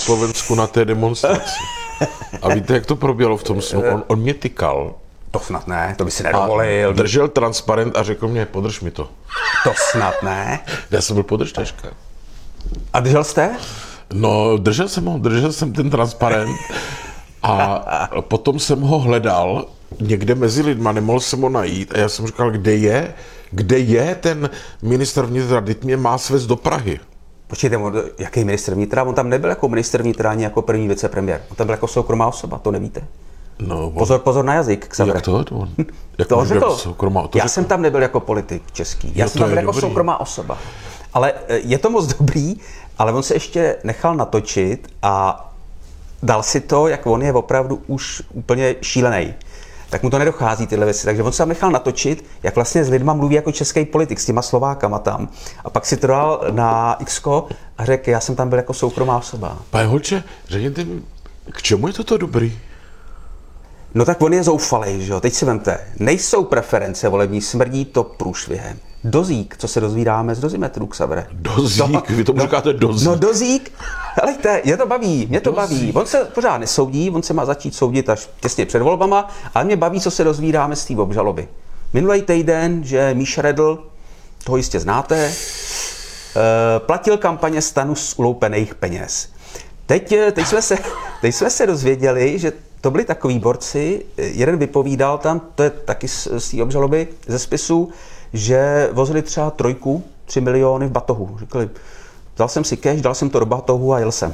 Slovensku na té demonstraci. A víte, jak to proběhlo v tom snu? On mě tykal. To snad ne, to by si nedovolil. Držel transparent a řekl mě, podrž mi to. To snad ne. Já jsem byl podržtaška. A držel jste? No, držel jsem ten transparent a potom jsem ho hledal někde mezi lidma, nemohl jsem ho najít a já jsem říkal, kde je ten ministr vnitra, teď mě má svést do Prahy. Počkejte, jaký ministr vnitra? On tam nebyl jako ministr vnitra ani jako první vicepremiér. On tam byl jako soukromá osoba, to nevíte? No, Pozor na jazyk, Xavere. Jak to? To řekl. Já jsem tam nebyl jako politik český. Já jsem tam byl jako soukromá osoba. Ale je to moc dobrý, ale on se ještě nechal natočit a dal si to, jak on je opravdu už úplně šílený. Tak mu to nedochází tyhle věci. Takže on se tam nechal natočit, jak vlastně s lidma mluví jako český politik, s těma Slovákama tam. A pak si to dal na Xko a řekl, já jsem tam byl jako soukromá osoba. Pane Holče, řekněte mi, k čemu je toto dobrý? No tak on je zoufalej, že jo? Teď si vemte, nejsou preference volební, smrdí to průšvihem. Dozík, co se dozvídáme z dozimetru, Xavere. Dozík? Vy tomu říkáte dozík? No dozík, helejte, mě to baví. On se pořád nesoudí, on se má začít soudit až těsně před volbama, ale mě baví, co se dozvídáme z té obžaloby. Minulý týden, že Míša Redl, toho jistě znáte, platil kampaně STANu z uloupených peněz. Teď jsme se dozvěděli, že to byli takový borci, jeden vypovídal tam, to je taky z té obžaloby, ze spisu, že vozili třeba 3 miliony v batohu. Říkali, vzal jsem si cash, dal jsem to do batohu a jel jsem.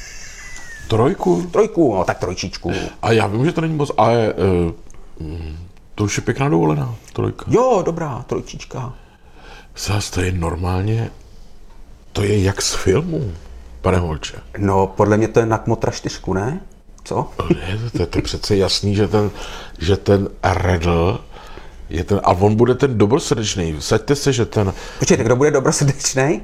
3? No tak 3. A já vím, že to není moc, ale to už je pěkná dovolená, 3. Jo, dobrá, 3. Zas to je normálně, to je jak z filmu, pane Holče. No, podle mě to je na Kmotra 4, ne? Co? To je přece jasný, že ten Redl je ten, a on bude ten dobrosrdečný. Vsaďte se, že ten... Počkejte, kdo bude dobrosrdečný?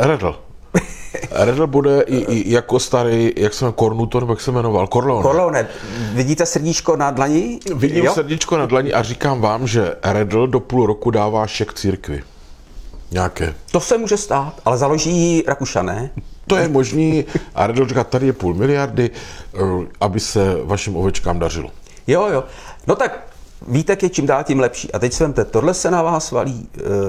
Redl bude i jako starý, jak se jmenuje, Kornutor, jak se jmenoval? Corleone. Vidíte srdíčko na dlani? Vidím srdíčko na dlani a říkám vám, že Redl do půl roku dává šek církvi. Nějaké. To se může stát, ale založí Rakušan, ne? To je možný. A Redl říká, tady je 500 miliardy, aby se vašim ovečkám dařilo. Jo. No tak Vítek je čím dál tím lepší. A teď si vemte, tohle se na vás valí.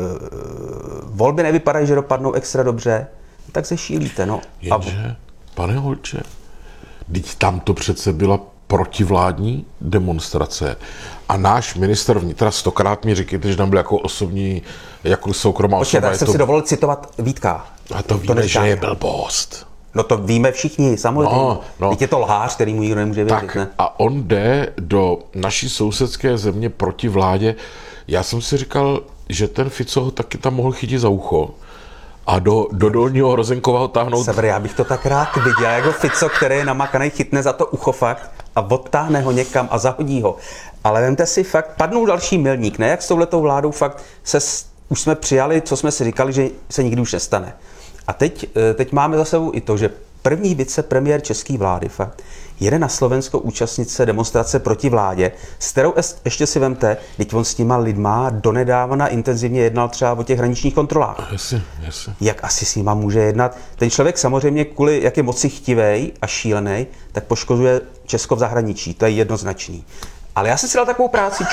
Volby nevypadají, že dopadnou extra dobře, tak se šílíte, no. Jenže, pane Holče, teď tam to přece byla protivládní demonstrace a náš ministr vnitra 100krát mi říkejte, že tam byl jako osobní, jako soukromá osoba. Tak jsem si dovolil citovat Vítka. A to víme, že je blbost. No to víme všichni, samozřejmě. No. Teď je to lhář, který mu nikdo nemůže věřit, tak, ne? A on jde do naší sousedské země proti vládě. Já jsem si říkal, že ten Fico ho taky tam mohl chytit za ucho a do dolního Hrozenkova ho táhnout. Sever, já bych to tak rád viděl, jako Fico, který je namakaný, chytne za to ucho fakt a odtáhne ho někam a zahodí ho. Ale vemte si fakt, padnul další milník, ne? Jak s touhletou vládou fakt už jsme přijali, co jsme si říkali, že se nikdy už nestane. A teď máme za sebou i to, že první vicepremiér české vlády fakt jede na Slovensko účastnit se demonstrace proti vládě, s kterou ještě si vemte, teď on s těma lidma donedávna intenzivně jednal třeba o těch hraničních kontrolách. Jasně. Jak asi s nima může jednat? Ten člověk samozřejmě kvůli, jak je moci chtivej a šílený, tak poškozuje Česko v zahraničí, to je jednoznačný. Ale já jsem si dal takovou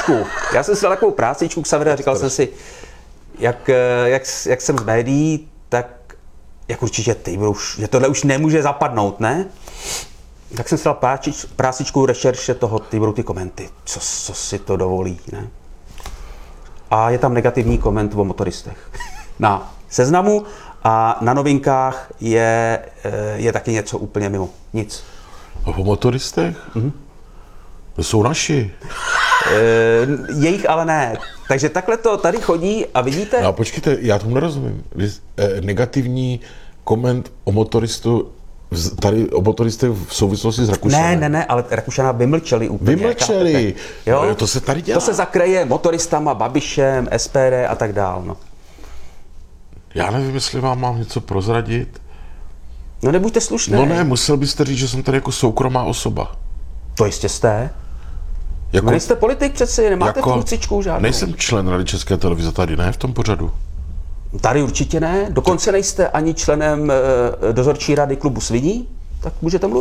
prácičku, Xavere, a říkal jsem si, jak jsem z médií, tak jak určitě že tohle už nemůže zapadnout, ne? Tak jsem si dal prácičku rešerše toho, budou ty komenty, co si to dovolí, ne? A je tam negativní koment o motoristech. Na Seznamu a na Novinkách je taky něco úplně mimo. Nic. A o motoristech? To jsou naši. Jejich ale ne. Takže takhle to tady chodí a vidíte... No počkejte, já tomu nerozumím. Negativní koment o motoristech v souvislosti s Rakušanem. Ne, ale Rakušana vymlčeli úplně. Vymlčeli. Jo? To se tady dělá. To se zakryje motoristama, Babišem, SPD a tak dál. No. Já nevím, jestli vám mám něco prozradit. No nebuďte slušný. No ne, musel byste říct, že jsem tady jako soukromá osoba. To jistě jste. Jako, nejste politik přeci, nemáte funkcičku žádnou. Nejsem člen Rady České televize tady, ne, v tom pořadu. Tady určitě ne, dokonce nejste ani členem dozorčí rady klubu Sviní, tak můžete mluvit.